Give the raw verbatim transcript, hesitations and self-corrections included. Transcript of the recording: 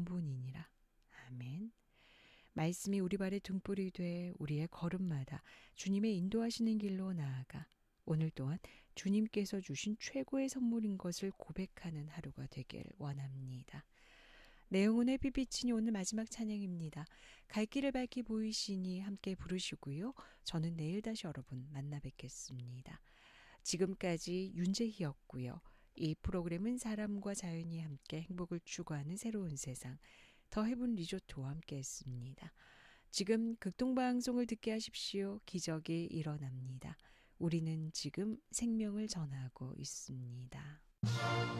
근본이니라. 아멘. 말씀이 우리 발의 등불이 돼 우리의 걸음마다 주님의 인도하시는 길로 나아가 오늘 또한 주님께서 주신 최고의 선물인 것을 고백하는 하루가 되길 원합니다. 내용은의 피비친이 오늘 마지막 찬양입니다. 갈 길을 밝히 보이시니 함께 부르시고요. 저는 내일 다시 여러분 만나 뵙겠습니다. 지금까지 윤재희였고요. 이 프로그램은 사람과 자연이 함께 행복을 추구하는 새로운 세상 더 헤븐 리조트와 함께 했습니다. 지금 극동방송을 듣게 하십시오. 기적이 일어납니다. 우리는 지금 생명을 전하고 있습니다.